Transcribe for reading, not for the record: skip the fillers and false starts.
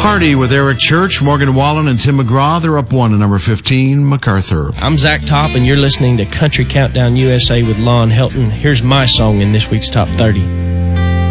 Party with Eric Church, Morgan Wallen, and Tim McGraw. They're up 1 to number 15, MacArthur. I'm Zach Top, and you're listening to Country Countdown USA with Lon Helton. Here's my song in this week's Top 30.